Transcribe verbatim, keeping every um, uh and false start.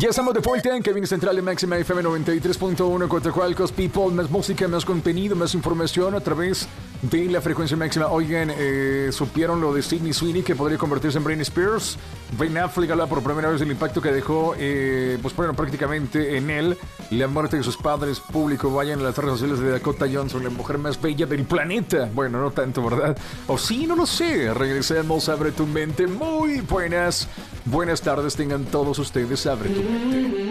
Ya estamos de vuelta en Cabina Central de Máxima F M noventa y tres punto uno, Coatzacoalcos, people, más música, más contenido, más información a través de la frecuencia máxima. Oigan, eh, supieron lo de Sydney Sweeney, que podría convertirse en Britney Spears. Ben Affleck habla por primera vez del impacto que dejó, eh, pues bueno, prácticamente en él, la muerte de sus padres. Público, vayan a las redes sociales de Dakota Johnson, la mujer más bella del planeta. Bueno, no tanto, ¿verdad? O sí, no lo sé. Regresemos, abre tu mente. Muy buenas, buenas tardes tengan todos ustedes, abre tu mente.